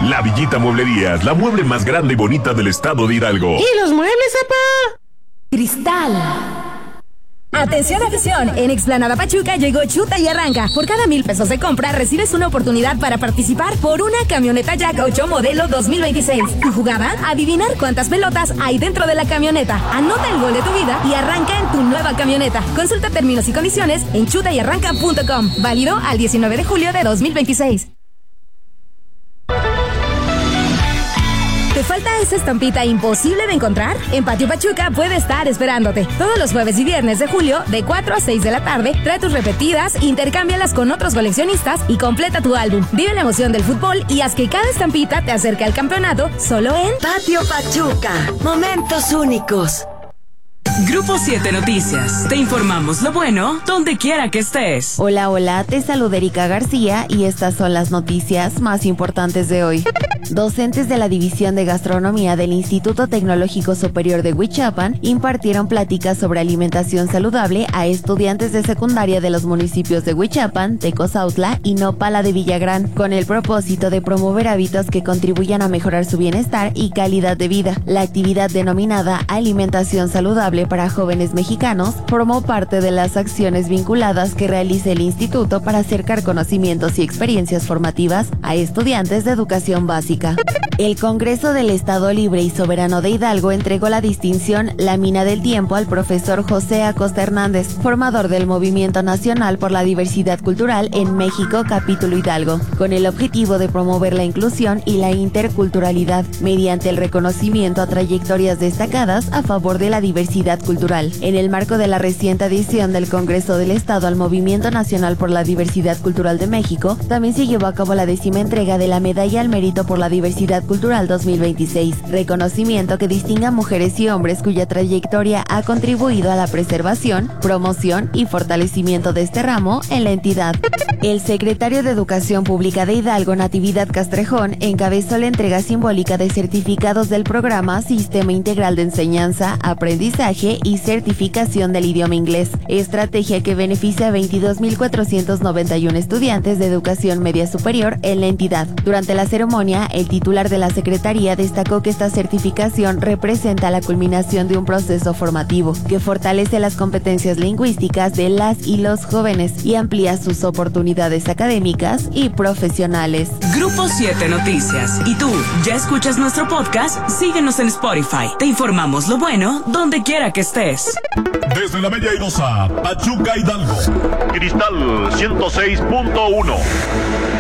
La Villita Mueblerías, la mueble más grande y bonita del estado de Hidalgo. ¿Y los muebles, papá? Cristal. Atención, atención, en Explanada Pachuca llegó Chuta y Arranca. Por cada 1,000 pesos de compra recibes una oportunidad para participar por una camioneta Jack 8 modelo 2026. Tu jugada, adivinar cuántas pelotas hay dentro de la camioneta. Anota el gol de tu vida y arranca en tu nueva camioneta. Consulta términos y condiciones en chutayarranca.com. Válido al 19 de julio de 2026. ¿Te falta esa estampita imposible de encontrar? En Patio Pachuca puede estar esperándote. Todos los jueves y viernes de julio, de 4 a 6 de la tarde, trae tus repetidas, intercámbialas con otros coleccionistas y completa tu álbum. Vive la emoción del fútbol y haz que cada estampita te acerque al campeonato solo en Patio Pachuca. Momentos únicos. Grupo 7 Noticias. Te informamos lo bueno donde quiera que estés. Hola, hola, te saluda Erika García y estas son las noticias más importantes de hoy. Docentes de la División de Gastronomía del Instituto Tecnológico Superior de Huichapan impartieron pláticas sobre alimentación saludable a estudiantes de secundaria de los municipios de Huichapan, Tecozautla y Nopala de Villagrán, con el propósito de promover hábitos que contribuyan a mejorar su bienestar y calidad de vida. La actividad denominada Alimentación Saludable para Jóvenes Mexicanos formó parte de las acciones vinculadas que realiza el instituto para acercar conocimientos y experiencias formativas a estudiantes de educación básica. El Congreso del Estado Libre y Soberano de Hidalgo entregó la distinción Lámina del Tiempo al profesor José Acosta Hernández, formador del Movimiento Nacional por la Diversidad Cultural en México, capítulo Hidalgo, con el objetivo de promover la inclusión y la interculturalidad mediante el reconocimiento a trayectorias destacadas a favor de la diversidad cultural. En el marco de la reciente adición del Congreso del Estado al Movimiento Nacional por la Diversidad Cultural de México, también se llevó a cabo la 10ª entrega de la Medalla al Mérito por la Diversidad Cultural 2026, reconocimiento que distingue a mujeres y hombres cuya trayectoria ha contribuido a la preservación, promoción y fortalecimiento de este ramo en la entidad. El secretario de Educación Pública de Hidalgo, Natividad Castrejón, encabezó la entrega simbólica de certificados del programa Sistema Integral de Enseñanza, Aprendizaje y Certificación del Idioma Inglés, estrategia que beneficia a 22.491 estudiantes de educación media superior en la entidad. Durante la ceremonia, el titular de la Secretaría destacó que esta certificación representa la culminación de un proceso formativo que fortalece las competencias lingüísticas de las y los jóvenes y amplía sus oportunidades académicas y profesionales. Grupo 7 Noticias. ¿Y tú, ya escuchas nuestro podcast? Síguenos en Spotify. Te informamos lo bueno donde quiera que estés. Desde la Bella Airosa, Pachuca, Hidalgo. Cristal 106.1.